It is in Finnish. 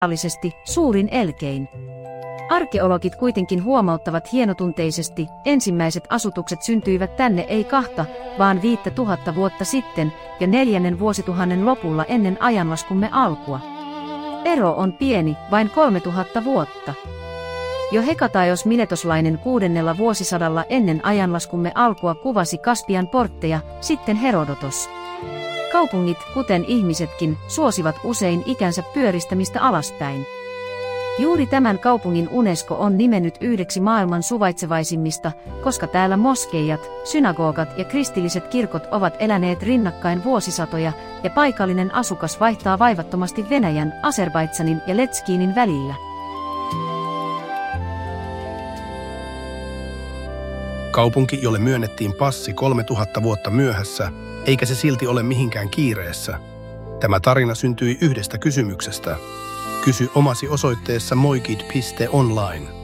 suurin elkein. Arkeologit kuitenkin huomauttavat hienotunteisesti, ensimmäiset asutukset syntyivät tänne ei 2, vaan 5000 vuotta sitten ja 4. vuosituhannen lopulla ennen ajanlaskumme alkua. Ero on pieni, vain 3000 vuotta. Jo Hekataios Miletoslainen 6. vuosisadalla ennen ajanlaskumme alkua kuvasi Kaspian portteja, sitten Herodotos. Kaupungit, kuten ihmisetkin, suosivat usein ikänsä pyöristämistä alaspäin. Juuri tämän kaupungin UNESCO on nimennyt yhdeksi maailman suvaitsevaisimmista, koska täällä moskeijat, synagogat ja kristilliset kirkot ovat eläneet rinnakkain vuosisatoja, ja paikallinen asukas vaihtaa vaivattomasti Venäjän, Azerbaidžanin ja Letskiinin välillä. Kaupunki, jolle myönnettiin passi 3000 vuotta myöhässä, eikä se silti ole mihinkään kiireessä. Tämä tarina syntyi yhdestä kysymyksestä. Kysy omasi osoitteessa moikid.online.